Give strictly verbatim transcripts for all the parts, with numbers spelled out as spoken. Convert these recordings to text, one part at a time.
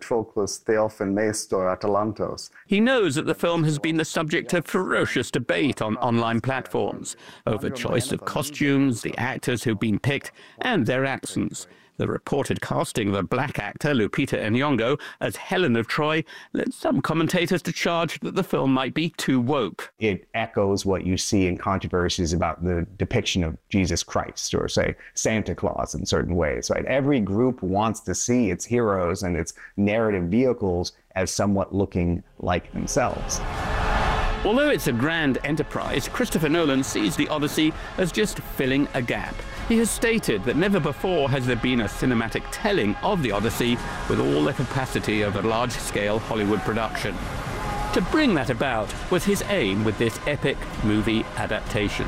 Patroclus Theophan Maestor Atalantos. He knows that the film has been the subject of ferocious debate on online platforms over choice of costumes, the actors who've been picked, and their accents. The reported casting of a black actor, Lupita Nyong'o, as Helen of Troy led some commentators to charge that the film might be too woke. It echoes what you see in controversies about the depiction of Jesus Christ or, say, Santa Claus in certain ways, right? Every group wants to see its heroes and its narrative vehicles as somewhat looking like themselves. Although it's a grand enterprise, Christopher Nolan sees The Odyssey as just filling a gap. He has stated that never before has there been a cinematic telling of The Odyssey with all the capacity of a large-scale Hollywood production. To bring that about was his aim with this epic movie adaptation.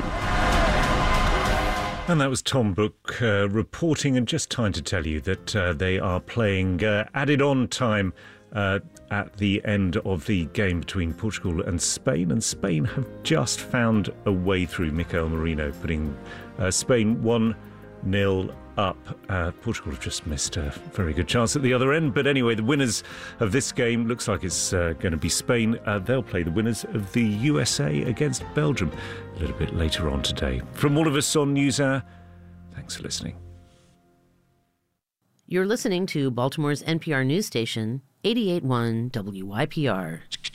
And that was Tom Brook uh, reporting, and just time to tell you that uh, they are playing uh, added on time Uh, at the end of the game between Portugal and Spain, and Spain have just found a way through. Mikel Merino putting uh, Spain one nil up. Uh, Portugal have just missed a very good chance at the other end, but anyway, the winners of this game looks like it's uh, going to be Spain. Uh, they'll play the winners of the U S A against Belgium a little bit later on today. From all of us on NewsHour, thanks for listening. You're listening to Baltimore's N P R news station, eighty-eight point one W Y P R.